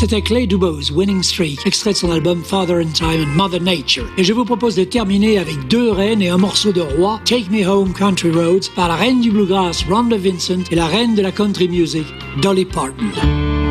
C'était Clay Dubose, Winning Streak, extrait de son album Father in Time and Mother Nature. Et je vous propose de terminer avec deux reines et un morceau de roi, Take Me Home Country Roads, par la reine du bluegrass, Rhonda Vincent, et la reine de la country music, Dolly Parton.